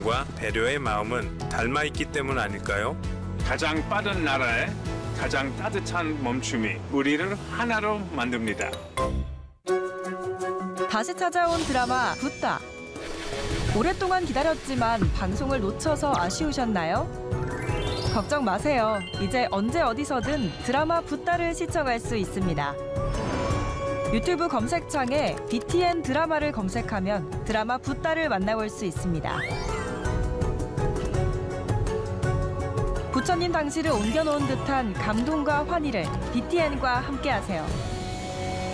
과 배려의 마음은 닮아 있기 때문 아닐까요? 가장 빠른 나라에 가장 따뜻한 멈춤이 우리를 하나로 만듭니다. 다시 찾아온 드라마 붓다. 오랫동안 기다렸지만 방송을 놓쳐서 아쉬우셨나요? 걱정 마세요. 이제 언제 어디서든 드라마 붓다를 시청할 수 있습니다. 유튜브 검색창에 BTN 드라마를 검색하면 드라마 붓다를 만나볼 수 있습니다. 부처님 당시를 옮겨놓은 듯한 감동과 환희를 BTN과 함께하세요.